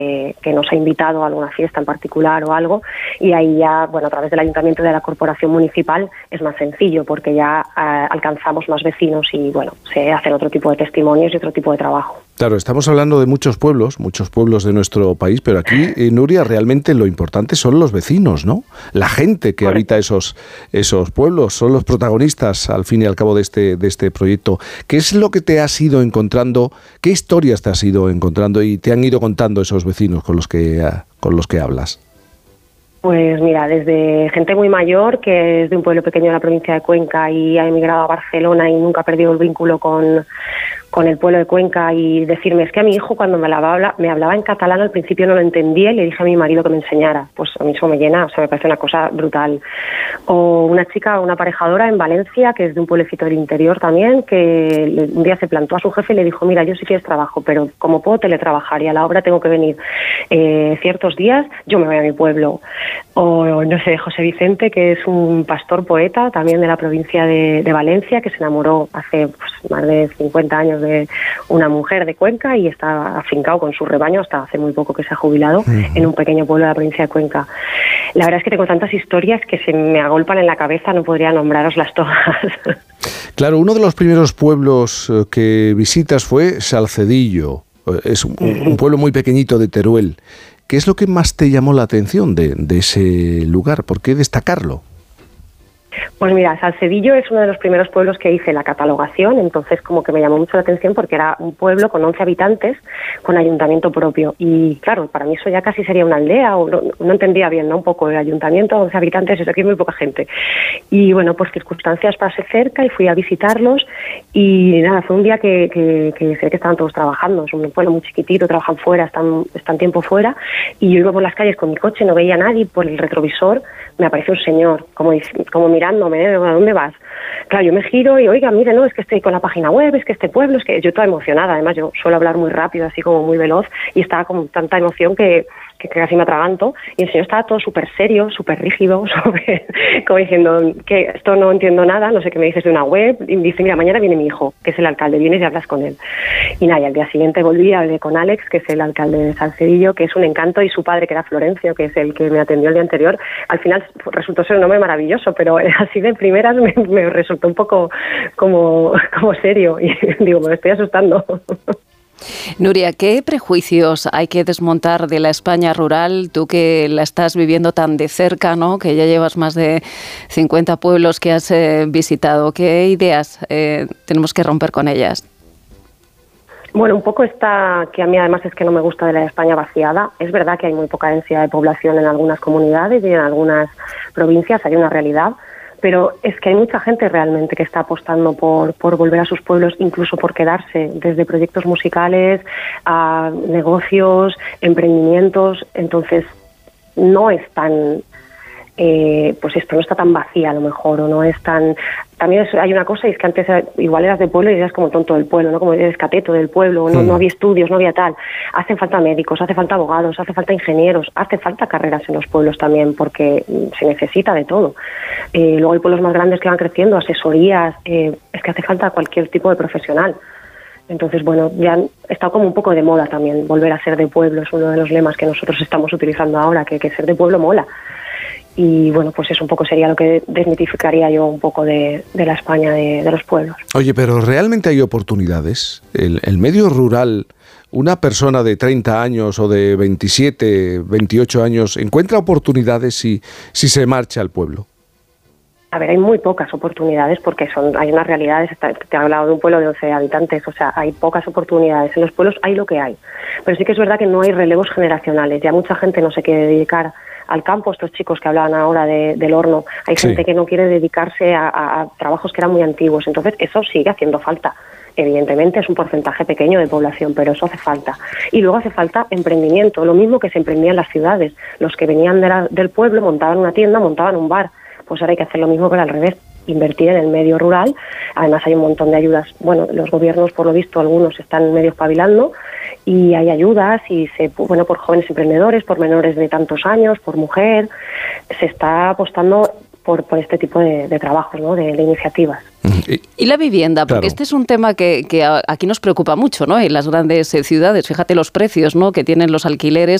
que nos ha invitado a alguna fiesta en particular o algo, y ahí ya, bueno, a través del ayuntamiento y de la corporación municipal es más sencillo porque ya alcanzamos más vecinos y, bueno, se hacen otro tipo de testimonios y otro tipo de trabajo. Claro, estamos hablando de muchos pueblos de nuestro país, pero aquí, Nuria, realmente lo importante son los vecinos, ¿no? La gente que habita esos pueblos son los protagonistas, al fin y al cabo, de este proyecto. ¿Qué es lo que te has ido encontrando? ¿Qué historias te has ido encontrando y te han ido contando esos vecinos con los que hablas? Pues mira, desde gente muy mayor que es de un pueblo pequeño de la provincia de Cuenca y ha emigrado a Barcelona y nunca ha perdido el vínculo con el pueblo de Cuenca, y decirme, es que a mi hijo cuando me hablaba en catalán al principio no lo entendía y le dije a mi marido que me enseñara. Pues a mí eso me llena, o sea, me parece una cosa brutal. O una chica, una aparejadora en Valencia, que es de un pueblecito del interior también, que un día se plantó a su jefe y le dijo, mira, yo sí quiero trabajo, pero como puedo teletrabajar y a la obra tengo que venir ciertos días, yo me voy a mi pueblo. O, no sé, José Vicente, que es un pastor poeta también de la provincia de Valencia, que se enamoró hace más de 50 años de una mujer de Cuenca y está afincado con su rebaño hasta hace muy poco que se ha jubilado en un pequeño pueblo de la provincia de Cuenca. La verdad es que tengo tantas historias que se me agolpan en la cabeza, no podría nombraroslas todas. Claro, uno de los primeros pueblos que visitas fue Salcedillo. Es un pueblo muy pequeñito de Teruel. ¿Qué es lo que más te llamó la atención de ese lugar? ¿Por qué destacarlo? Pues mira, Salcedillo es uno de los primeros pueblos que hice la catalogación, entonces como que me llamó mucho la atención porque era un pueblo con 11 habitantes con ayuntamiento propio y claro, para mí eso ya casi sería una aldea o no entendía bien, ¿no? Un poco el ayuntamiento, 11 habitantes, eso aquí es muy poca gente. Y bueno, pues circunstancias pasé cerca y fui a visitarlos y nada, fue un día que sé que estaban todos trabajando, es un pueblo muy chiquitito, trabajan fuera, están tiempo fuera y yo iba por las calles con mi coche, no veía a nadie, por el retrovisor me apareció un señor como mirándome, ¿a dónde vas? Claro, yo me giro y, oiga, mire, no, es que estoy con la página web, es que este pueblo, es que yo toda emocionada, además yo suelo hablar muy rápido, así como muy veloz, y estaba con tanta emoción que casi me atraganto, y el señor estaba todo súper serio, súper rígido, como diciendo que esto no entiendo nada, no sé qué me dices de una web, y me dice, mira, mañana viene mi hijo, que es el alcalde, vienes y hablas con él. Y nada, y al día siguiente volví, hablé con Alex, que es el alcalde de Salcedillo, que es un encanto, y su padre, que era Florencio, que es el que me atendió el día anterior, al final resultó ser un hombre maravilloso, pero así de primeras me resultó un poco como serio, y digo, me estoy asustando. Nuria, ¿qué prejuicios hay que desmontar de la España rural? Tú que la estás viviendo tan de cerca, ¿no? Que ya llevas más de 50 pueblos que has visitado. ¿Qué ideas tenemos que romper con ellas? Bueno, un poco esta, que a mí además es que no me gusta de la España vaciada. Es verdad que hay muy poca densidad de población en algunas comunidades y en algunas provincias hay una realidad, pero es que hay mucha gente realmente que está apostando por volver a sus pueblos, incluso por quedarse, desde proyectos musicales a negocios, emprendimientos. Entonces, no es tan, pues esto no está tan vacía a lo mejor, o no es tan... También hay una cosa, y es que antes igual eras de pueblo y eras como tonto del pueblo, ¿no? Como eres cateto del pueblo, no había estudios, no había tal. Hacen falta médicos, hace falta abogados, hace falta ingenieros, hace falta carreras en los pueblos también, porque se necesita de todo. Luego hay pueblos más grandes que van creciendo, asesorías, es que hace falta cualquier tipo de profesional. Entonces, bueno, ya está como un poco de moda también volver a ser de pueblo, es uno de los lemas que nosotros estamos utilizando ahora, que ser de pueblo mola. Y bueno, pues eso un poco sería lo que desmitificaría yo un poco de la España de los pueblos. Oye, pero ¿realmente hay oportunidades? El medio rural, una persona de 30 años o de 27, 28 años, ¿encuentra oportunidades si se marcha al pueblo? A ver, hay muy pocas oportunidades porque hay unas realidades, te he hablado de un pueblo de 11 habitantes, o sea, hay pocas oportunidades. En los pueblos hay lo que hay. Pero sí que es verdad que no hay relevos generacionales. Ya mucha gente no se quiere dedicar al campo, estos chicos que hablaban ahora del horno. Hay gente que no quiere dedicarse a trabajos que eran muy antiguos. Entonces, eso sigue haciendo falta. Evidentemente es un porcentaje pequeño de población, pero eso hace falta. Y luego hace falta emprendimiento, lo mismo que se emprendía en las ciudades. Los que venían del pueblo montaban una tienda, montaban un bar. Pues ahora hay que hacer lo mismo, pero al revés, invertir en el medio rural. Además hay un montón de ayudas. Bueno, los gobiernos, por lo visto, algunos están medio espabilando y hay ayudas y por jóvenes emprendedores, por menores de tantos años, por mujer. Se está apostando por este tipo de trabajos, ¿no? de iniciativas. Y la vivienda, porque este es un tema que aquí nos preocupa mucho, ¿no? En las grandes ciudades, fíjate los precios, ¿no? que tienen los alquileres